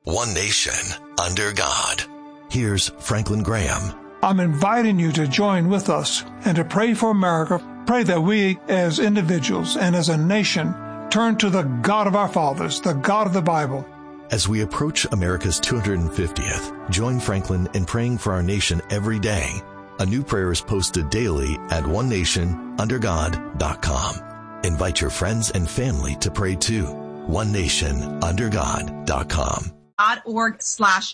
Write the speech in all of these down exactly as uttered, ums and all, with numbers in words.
one nation, under God. Here's Franklin Graham. I'm inviting you to join with us and to pray for America. Pray that we as individuals and as a nation turn to the God of our fathers, the God of the Bible. As we approach America's two hundred fiftieth, join Franklin in praying for our nation every day. A new prayer is posted daily at one nation under god dot com. Invite your friends and family to pray too. one nation under god dot com. .org slash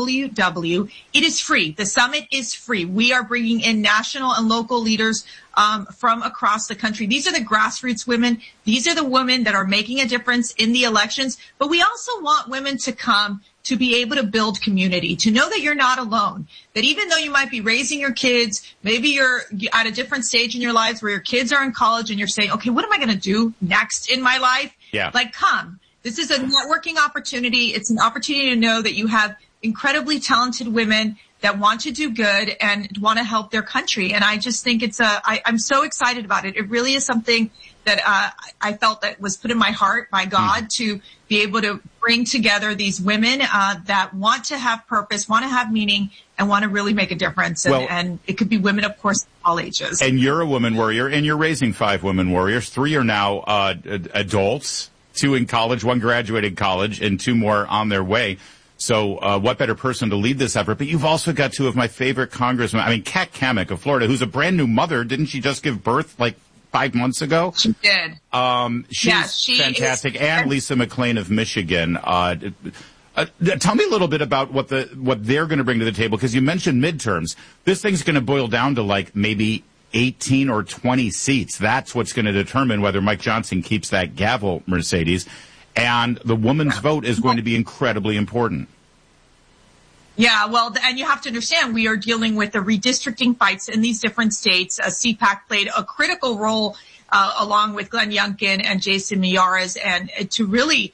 WW. It is free. The summit is free. We are bringing in national and local leaders um, from across the country. These are the grassroots women. These are the women that are making a difference in the elections. But we also want women to come to be able to build community, to know that you're not alone, that even though you might be raising your kids, maybe you're at a different stage in your lives where your kids are in college and you're saying, okay, what am I going to do next in my life? Yeah. Like, come. This is a networking opportunity. It's an opportunity to know that you have incredibly talented women that want to do good and want to help their country. And I just think it's a, I, I'm so excited about it. It really is something that uh, I felt that was put in my heart by God mm. to be able to bring together these women uh, that want to have purpose, want to have meaning, and want to really make a difference. And, well, and it could be women, of course, of all ages. And you're a woman warrior, and you're raising five women warriors. Three are now uh, adults. Two in college, one graduated college, and two more on their way. So uh, what better person to lead this effort? But you've also got two of my favorite congressmen. I mean, Kat Cammack of Florida, who's a brand new mother. Didn't she just give birth like five months ago? She did. Um, she's yeah, she fantastic. Is- and Lisa McClain of Michigan. Uh, uh, tell me a little bit about what the what they're going to bring to the table, because you mentioned midterms. This thing's going to boil down to like maybe eighteen or twenty seats. That's what's going to determine whether Mike Johnson keeps that gavel, Mercedes. And the woman's vote is going to be incredibly important. Yeah, well, and you have to understand, we are dealing with the redistricting fights in these different states. Uh, C PAC played a critical role uh, along with Glenn Youngkin and Jason Miyares, and uh, to really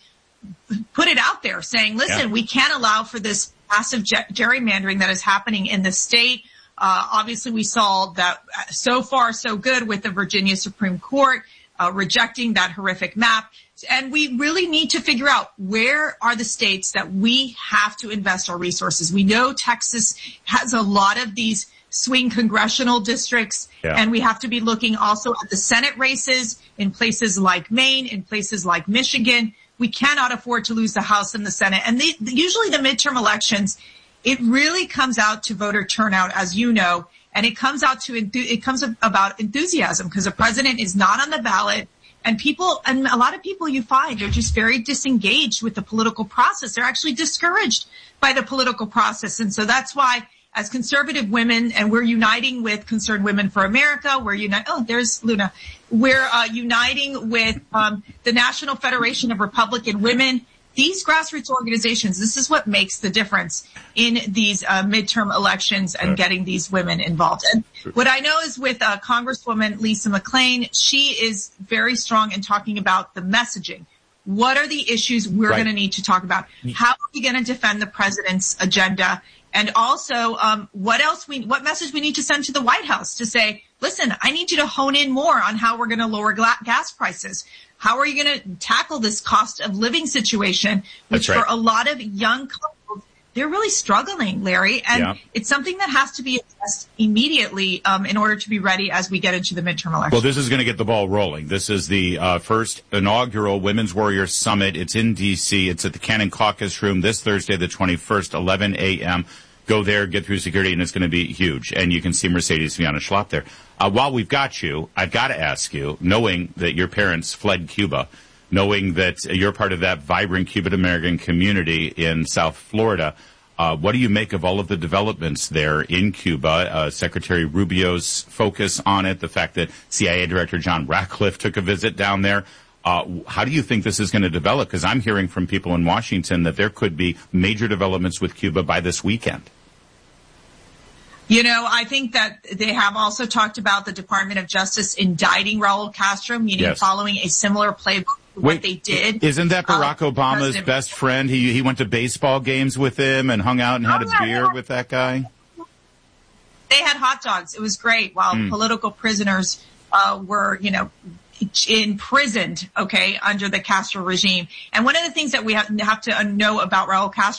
put it out there saying, listen, yeah. we can't allow for this massive ge- gerrymandering that is happening in the state. Uh, obviously, we saw that so far so good with the Virginia Supreme Court uh, rejecting that horrific map. And we really need to figure out where are the states that we have to invest our resources. We know Texas has a lot of these swing congressional districts, yeah. and we have to be looking also at the Senate races in places like Maine, in places like Michigan. We cannot afford to lose the House and the Senate. And the, usually the midterm elections, it really comes out to voter turnout, as you know, and it comes out to, it comes about enthusiasm, because the president is not on the ballot, and people, and a lot of people you find, they're just very disengaged with the political process. They're actually discouraged by the political process. And so that's why, as conservative women, and we're uniting with Concerned Women for America, we're uniting, oh, there's Luna. We're uh, uniting with um, the National Federation of Republican Women. These grassroots organizations, this is what makes the difference in these uh, midterm elections and getting these women involved. And what I know is with uh, Congresswoman Lisa McClain, she is very strong in talking about the messaging. What are the issues we're right. going to need to talk about? How are we going to defend the president's agenda? And also, um, what else we, what message we need to send to the White House to say, listen, I need you to hone in more on how we're going to lower gla- gas prices. How are you going to tackle this cost of living situation, which right. for a lot of young couples, they're really struggling, Larry. And yeah. it's something that has to be addressed immediately um, in order to be ready as we get into the midterm election. Well, this is going to get the ball rolling. This is the uh, first inaugural Women's Warrior Summit. It's in D C. It's at the Cannon Caucus Room this Thursday, the twenty-first, eleven a.m. Go there, get through security, and it's going to be huge. And you can see Mercedes Fiona Schlapp there. Uh, while we've got you, I've got to ask you, knowing that your parents fled Cuba, knowing that you're part of that vibrant Cuban-American community in South Florida, uh, what do you make of all of the developments there in Cuba? Uh, Secretary Rubio's focus on it, the fact that C I A Director John Ratcliffe took a visit down there. Uh, how do you think this is going to develop? Because I'm hearing from people in Washington that there could be major developments with Cuba by this weekend. You know, I think that they have also talked about the Department of Justice indicting Raul Castro, meaning yes. following a similar playbook to Wait, what they did. Isn't that Barack um, Obama's President best friend? He he went to baseball games with him and hung out and had oh, a yeah, beer yeah. with that guy? They had hot dogs. It was great while mm. political prisoners uh, were, you know, imprisoned, okay, under the Castro regime. And one of the things that we have, have to know about Raul Castro